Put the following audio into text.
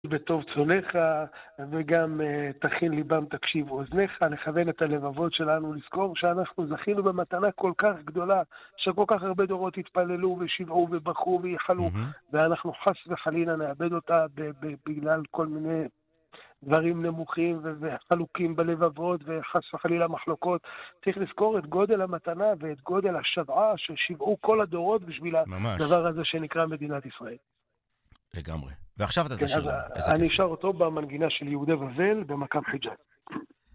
בטוב צונך, וגם תכין ליבם תקשיב אוזניך, לכוון את הלבבות שלנו, לזכור שאנחנו זכינו במתנה כל כך גדולה, שכל כך הרבה דורות התפללו ושבעו ובחרו ויחלו, ואנחנו חס וחלילה נאבד אותה בגלל כל מיני דברים נמוכים וחלוקים בלבבות וחס וחלילה מחלוקות. צריך לזכור את גודל המתנה ואת גודל השבעה ששבעו כל הדורות בשביל הדבר הזה שנקרא מדינת ישראל. לגמרי. ועכשיו אתה תשאיר לנו. אני אשאר אותו במנגינה של יהודי בבל במקם חיג'אז.